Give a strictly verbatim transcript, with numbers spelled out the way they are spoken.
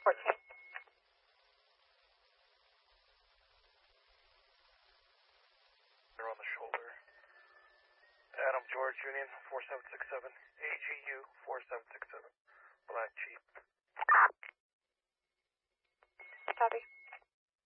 fourteen. They're on the shoulder. Adam George Union four seven six seven, A G U four seven six seven, Black Jeep.